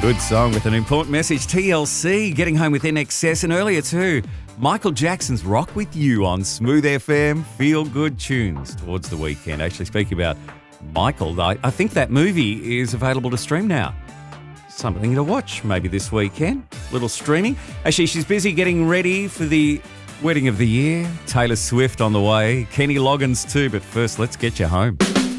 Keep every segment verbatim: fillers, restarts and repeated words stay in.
Good song with an important message. T L C, Getting Home with N X S, and earlier too, Michael Jackson's Rock With You on Smooth F M. Feel good tunes towards the weekend. Actually, speaking about Michael, I, I think that movie is available to stream now. Something to watch maybe this weekend. Little streaming. Actually, she's busy getting ready for the wedding of the year. Taylor Swift on the way. Kenny Loggins too, but first let's get you home.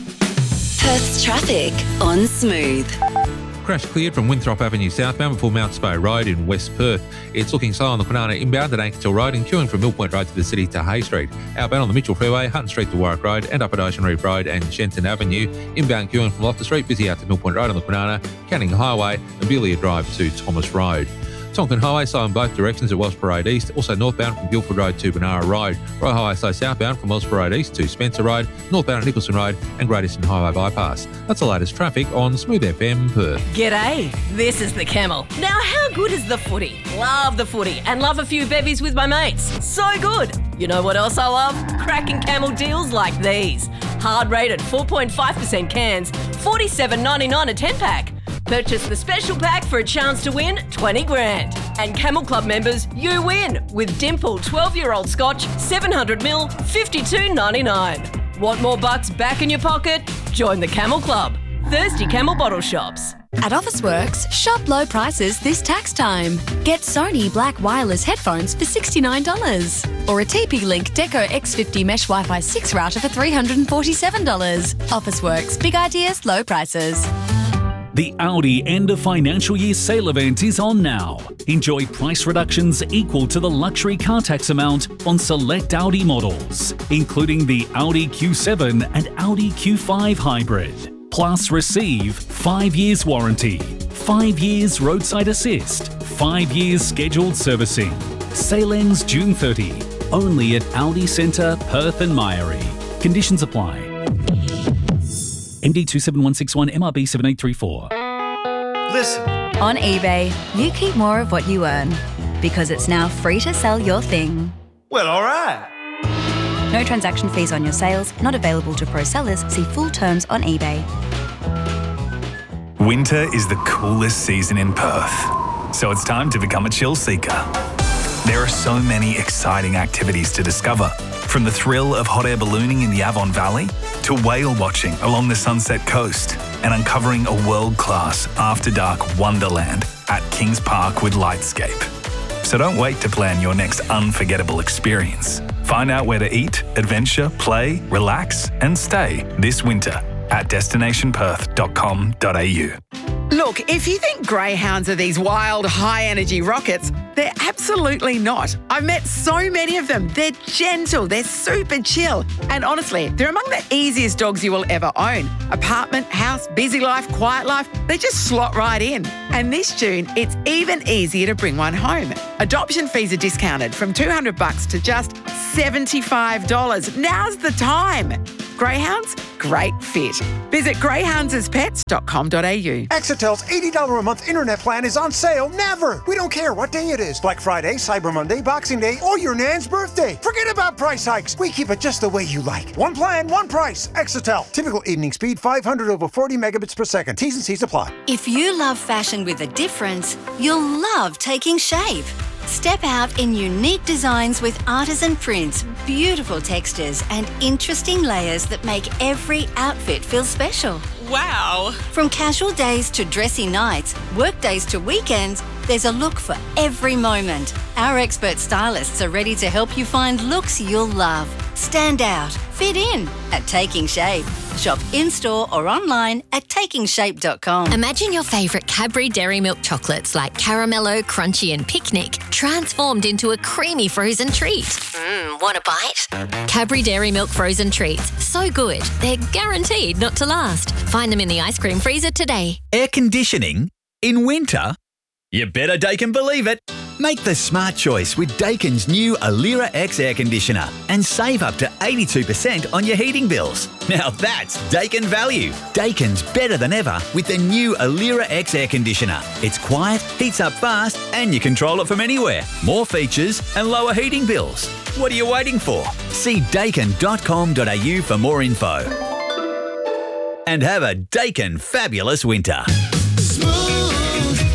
Perth's traffic on Smooth. Crash cleared from Winthrop Avenue southbound before Mount Spey Road in West Perth. It's looking slow on the Kwinana inbound at Ankertil Road and queuing from Mill Point Road to the city to Hay Street. Outbound on the Mitchell Freeway, Hutton Street to Warwick Road and up at Ocean Reef Road and Shenton Avenue. Inbound queuing from Loftus Street, busy out to Mill Point Road on the Kwinana, Canning Highway and Belia Drive to Thomas Road. Tonkin Highway slow in both directions at Wells Parade East, also northbound from Guildford Road to Benara Road. Royal Highway slow southbound from Wells Parade East to Spencer Road, northbound at Nicholson Road and Great Eastern Highway Bypass. That's the latest traffic on Smooth F M Perth. G'day, this is the Camel. Now how good is the footy? Love the footy and love a few bevies with my mates. So good. You know what else I love? Cracking Camel deals like these. Hard rated four point five percent cans, forty-seven ninety-nine a ten pack. Purchase the special pack for a chance to win twenty grand. And Camel Club members, you win with Dimple twelve-year-old Scotch, seven hundred milliliters, fifty-two ninety-nine. Want more bucks back in your pocket? Join the Camel Club. Thirsty Camel bottle shops. At Officeworks, shop low prices this tax time. Get Sony Black Wireless headphones for sixty-nine dollars or a T P-Link Deco X fifty Mesh Wi-Fi six router for three hundred forty-seven dollars. Officeworks, big ideas, low prices. The Audi end of financial year sale event is on now. Enjoy price reductions equal to the luxury car tax amount on select Audi models, including the Audi Q seven and Audi Q five Hybrid. Plus receive five years warranty, five years roadside assist, five years scheduled servicing. Sale ends June thirtieth. Only at Audi Centre, Perth and Myrie. Conditions apply. M D two seven one six one, M R B seven eight three four. Listen. On eBay, you keep more of what you earn because it's now free to sell your thing. Well, all right. No transaction fees on your sales, not available to pro sellers. See full terms on eBay. Winter is the coolest season in Perth, so it's time to become a chill seeker. There are so many exciting activities to discover, from the thrill of hot air ballooning in the Avon Valley to whale watching along the Sunset Coast and uncovering a world-class after-dark wonderland at Kings Park with Lightscape. So don't wait to plan your next unforgettable experience. Find out where to eat, adventure, play, relax and stay this winter at destination perth dot com dot a u. Look, if you think greyhounds are these wild, high-energy rockets, they're absolutely not. I've met so many of them. They're gentle, they're super chill, and honestly, they're among the easiest dogs you will ever own. Apartment, house, busy life, quiet life, they just slot right in. And this June, it's even easier to bring one home. Adoption fees are discounted from two hundred bucks to just seventy-five dollars. Now's the time. Greyhounds, great fit. Visit greyhounds as pets dot com dot a u. Exitel's eighty dollars a month internet plan is on sale never. We don't care what day it is. Black Friday, Cyber Monday, Boxing Day, or your Nan's birthday. Forget about price hikes. We keep it just the way you like. One plan, one price. Exitel. Typical evening speed, five hundred over forty megabits per second. T's and C's apply. If you love fashion with a difference, you'll love Taking Shape. Step out in unique designs with artisan prints, beautiful textures, and interesting layers that make every outfit feel special. Wow! From casual days to dressy nights, work days to weekends, there's a look for every moment. Our expert stylists are ready to help you find looks you'll love. Stand out, fit in at Taking Shape. Shop in-store or online at taking shape dot com. Imagine your favourite Cadbury Dairy Milk chocolates like Caramello, Crunchy and Picnic transformed into a creamy frozen treat. Mmm, want a bite? Cadbury Dairy Milk frozen treats. So good, they're guaranteed not to last. Find them in the ice cream freezer today. Air conditioning in winter? You better Daikin believe it. Make the smart choice with Daikin's new Alira X air conditioner and save up to eighty-two percent on your heating bills. Now that's Daikin value. Daikin's better than ever with the new Alira X air conditioner. It's quiet, heats up fast, and you control it from anywhere. More features and lower heating bills. What are you waiting for? See daikin dot com dot a u for more info. And have a Daikin fabulous winter. Smooth.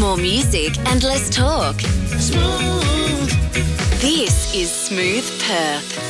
More music and less talk. Smooth. This is Smooth Perth.